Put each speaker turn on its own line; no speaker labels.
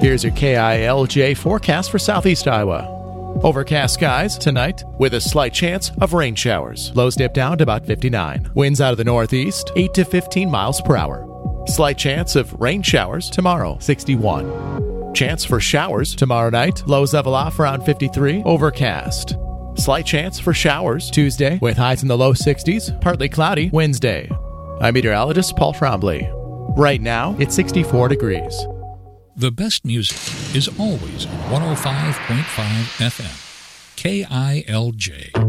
Here's your KILJ forecast for southeast Iowa. Overcast skies tonight with a slight chance of rain showers. Lows dip down to about 59. Winds out of the northeast, 8 to 15 miles per hour. Slight chance of rain showers tomorrow, 61. Chance for showers tomorrow night. Lows level off around 53. Overcast. Slight chance for showers Tuesday with highs in the low 60s. Partly cloudy Wednesday. I'm meteorologist Paul Trombley. Right now, it's 64 degrees.
The best music is always 105.5 FM. KILJ.